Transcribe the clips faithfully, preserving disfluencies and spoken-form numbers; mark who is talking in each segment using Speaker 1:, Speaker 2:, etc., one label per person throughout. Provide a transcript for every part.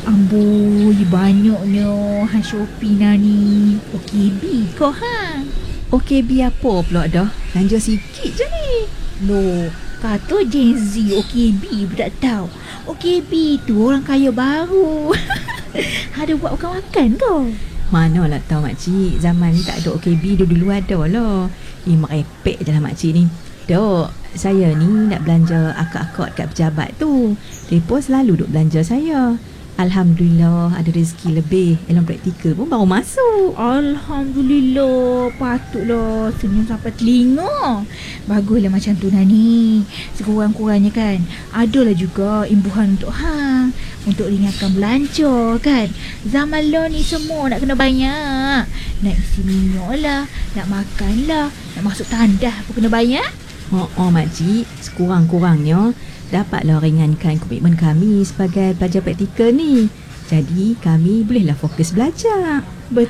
Speaker 1: Amboi, banyaknya ha Shopee nani. O K B kau ha.
Speaker 2: O K B apa pula dah? Belanja sikit je ni.
Speaker 1: Loh, kata Gen Z O K B pun tak tahu. O K B tu orang kaya baru. Ada buat makan-makan kau?
Speaker 2: Manalah tahu makcik. Zaman ni tak ada O K B. Dulu-dulu ada lah. Eh, mak repek je lah makcik ni. Dok, saya ni nak belanja akak-akak dekat pejabat tu. Mereka selalu duk belanja saya. Alhamdulillah ada rezeki lebih. Dalam praktikal pun baru masuk.
Speaker 1: Alhamdulillah. Patutlah senyum sampai telinga. Baguslah macam tu Nani. Sekurang-kurangnya kan adalah juga imbuhan untuk hang, untuk ringankan belanja kan. Zaman lo ni semua nak kena banyak. Nak isi minyak lah, nak makan lah, nak masuk tandas pun kena banyak.
Speaker 2: Oh, oh makcik, sekurang-kurangnya dapatlah ringankan komitmen kami sebagai pelajar praktikal ni. Jadi kami bolehlah fokus belajar.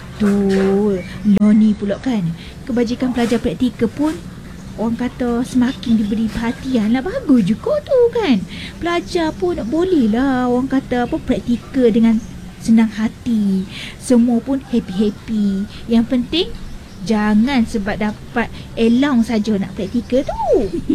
Speaker 1: Betul. Lo ni pula kan, kebajikan pelajar praktikal pun orang kata semakin diberi perhatian lah. Bagus juga tu kan. Pelajar pun boleh lah orang kata apa praktikal dengan senang hati. Semua pun happy-happy. Yang penting jangan sebab dapat elang saja nak praktikal tu.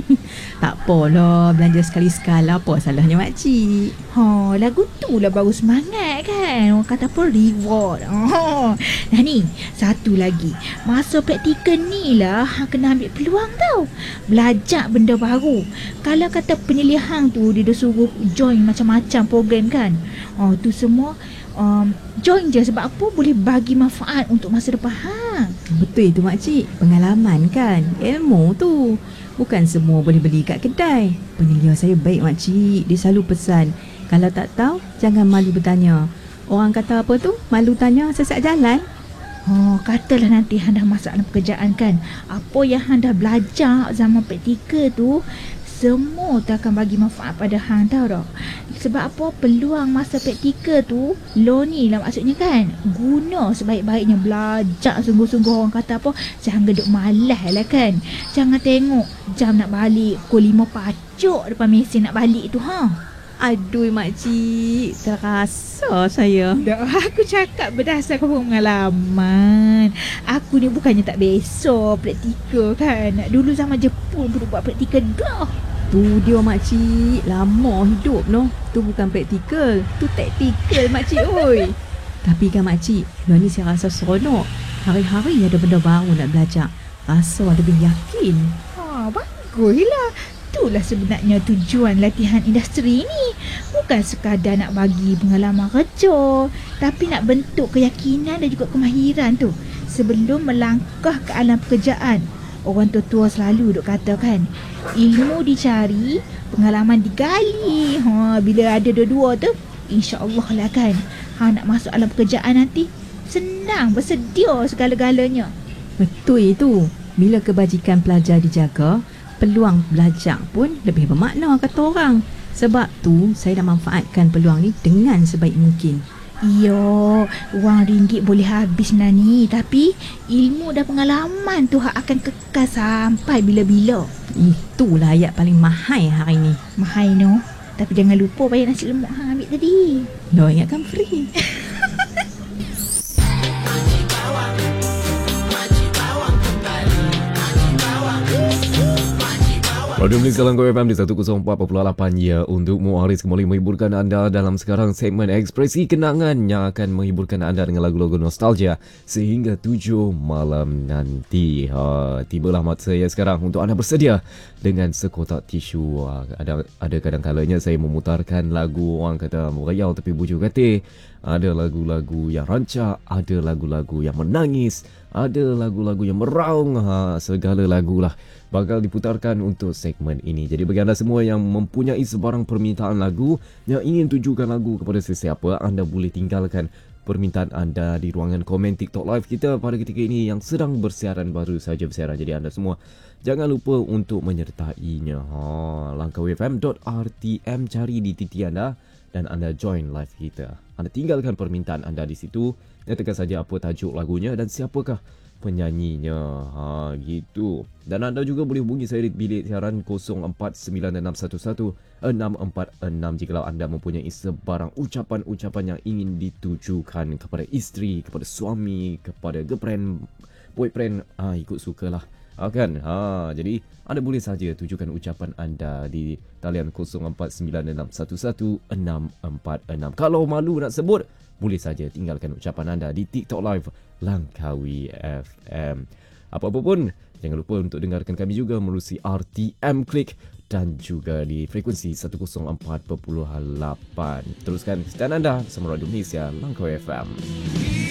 Speaker 2: Tak apalah, belanja sekali-sekala apa salahnya makcik.
Speaker 1: Ha, lagu tu lah baru semangat kan. Orang kata apa reward. Ha. Nah ni, satu lagi. Masa praktikal ni lah hang kena ambil peluang tau. Belajar benda baru. Kalau kata penyelihan tu dia dah suruh join macam-macam program kan. Oh, tu semua um, join je sebab apa boleh bagi manfaat untuk masa depan hang.
Speaker 2: Betul itu makcik. Pengalaman kan. Ilmu tu. Bukan semua boleh beli kat kedai. Penyelia saya baik makcik. Dia selalu pesan, kalau tak tahu jangan malu bertanya. Orang kata apa tu? Malu tanya sesat jalan.
Speaker 1: Oh, katalah nanti hang dah masuk dalam pekerjaan kan. Apa yang hang dah belajar zaman praktikal tu semua tu akan bagi manfaat pada hang tau tak. Sebab apa peluang masa praktikal tu lo ni lah maksudnya kan. Guna sebaik-baiknya, belajar sungguh-sungguh. Orang kata apa, jangan duduk malas lah kan. Jangan tengok jam nak balik pukul lima pacuk depan mesin nak balik tu ha.
Speaker 2: Aduh makcik, terasa saya.
Speaker 1: Dah aku cakap berdasarkan pengalaman. Aku ni bukannya tak biasa praktikal kan. Dulu zaman Jepun pun buat praktikal dah.
Speaker 2: Tu dia makcik, lama hidup noh. Tu bukan praktikal, tu taktikal makcik oi. Tapi kan makcik, lo ni saya rasa seronok. Hari-hari ada benda baru nak belajar. Rasa lebih yakin.
Speaker 1: Ha, baguslah. Itulah sebenarnya tujuan latihan industri ni. Bukan sekadar nak bagi pengalaman kerja, tapi nak bentuk keyakinan dan juga kemahiran tu sebelum melangkah ke alam pekerjaan. Orang tua-tua selalu duk katakan, ilmu dicari, pengalaman digali. Ha, bila ada dua-dua tu, insya-Allah lah kan. Ha, nak masuk alam pekerjaan nanti senang, bersedia segala-galanya.
Speaker 2: Betul itu. Bila kebajikan pelajar dijaga, peluang belajar pun lebih bermakna kata orang. Sebab tu saya dah manfaatkan peluang ni dengan sebaik mungkin.
Speaker 1: Iyo, wang ringgit boleh habis Nani, tapi ilmu dan pengalaman tu akan kekal sampai bila-bila.
Speaker 2: Itulah ayat paling mahal hari ni.
Speaker 1: Mahal no. Tapi jangan lupa bayar nasi lemak hang ambil tadi.
Speaker 2: Lo ingatkan free.
Speaker 3: Radio Malaysia Langkau F M di seratus empat perpuluhan lapan ya untukmu. Haris kembali menghiburkan anda dalam sekarang segmen Ekspresi Kenangan yang akan menghiburkan anda dengan lagu-lagu nostalgia sehingga tujuh malam nanti. Ha, tibalah masa saya sekarang untuk anda bersedia dengan sekotak tisu. Ha, ada ada kadang-kalanya saya memutarkan lagu orang kata merayau tapi bujuk katil. Ada lagu-lagu yang rancak, ada lagu-lagu yang menangis, ada lagu-lagu yang meraung. Ha, segala lagulah bakal diputarkan untuk segmen ini. Jadi bagi anda semua yang mempunyai sebarang permintaan lagu, yang ingin tujukan lagu kepada sesiapa, anda boleh tinggalkan permintaan anda di ruangan komen TikTok Live kita pada ketika ini yang sedang bersiaran, baru saja bersiaran. Jadi anda semua jangan lupa untuk menyertainya. Ha, langkawi f m dot r t m, cari di titi anda dan anda join live kita. Anda tinggalkan permintaan anda di situ, nyatakan saja apa tajuk lagunya dan siapakah penyanyinya. Ha, gitu. Dan anda juga boleh hubungi saya di bilik siaran kosong empat sembilan enam satu satu enam empat enam jika anda mempunyai sebarang ucapan-ucapan yang ingin ditujukan kepada isteri, kepada suami, kepada girlfriend, boyfriend. Ah, ikut sukalah. Ha, kan? Ha, jadi anda boleh saja tujukan ucapan anda di talian kosong empat sembilan enam satu satu enam empat enam. Kalau malu nak sebut, boleh saja tinggalkan ucapan anda di TikTok Live Langkawi F M. Apa-apa pun, jangan lupa untuk dengarkan kami juga melalui R T M Click dan juga di frekuensi seratus empat perpuluhan lapan. Teruskan kesetiaan anda bersama Radio Malaysia Langkawi F M.